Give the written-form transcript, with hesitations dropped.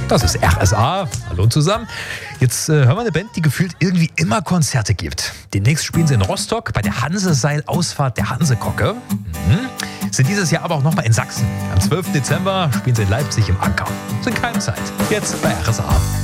Das ist RSA. Hallo zusammen. Jetzt hören wir eine Band, die gefühlt irgendwie immer Konzerte gibt. Demnächst spielen sie in Rostock bei der Hanseseil-Ausfahrt der Hansekocke. Sind dieses Jahr aber auch nochmal in Sachsen. Am 12. Dezember spielen sie in Leipzig im Anker. Sind keine Zeit. Jetzt bei RSA.